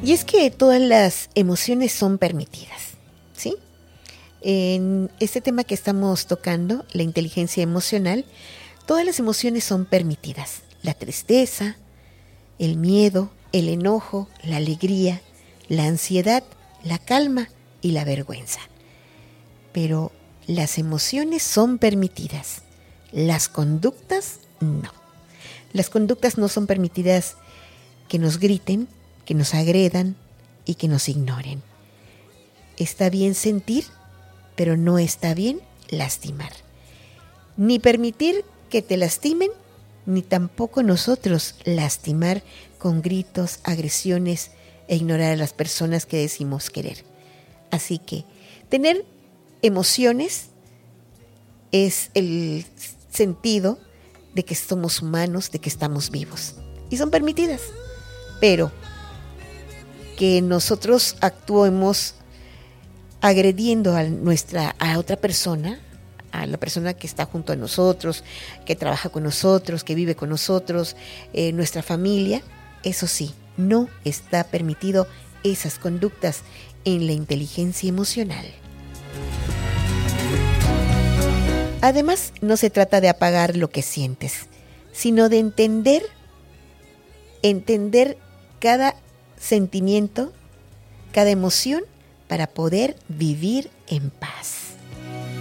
Y es que todas las emociones son permitidas, ¿sí? En este tema que estamos tocando, la inteligencia emocional, todas las emociones son permitidas. La tristeza, el miedo, el enojo, la alegría, la ansiedad, la calma y la vergüenza. Pero las emociones son permitidas. Las conductas, no. Las conductas no son permitidas que nos griten, que nos agredan y que nos ignoren. Está bien sentir, pero no está bien lastimar. Ni permitir que te lastimen, ni tampoco nosotros lastimar con gritos, agresiones e ignorar a las personas que decimos querer. Así que tener emociones es el sentido de que somos humanos, de que estamos vivos. Y son permitidas. Pero que nosotros actuemos agrediendo a otra persona, a la persona que está junto a nosotros, que trabaja con nosotros, que vive con nosotros, nuestra familia, eso sí, no está permitido esas conductas en la inteligencia emocional. Además, no se trata de apagar lo que sientes, sino de entender cada sentimiento, cada emoción, para poder vivir en paz.